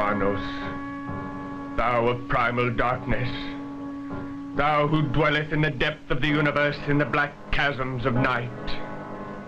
Arnos, thou of primal darkness, thou who dwelleth in the depth of the universe in the black chasms of night.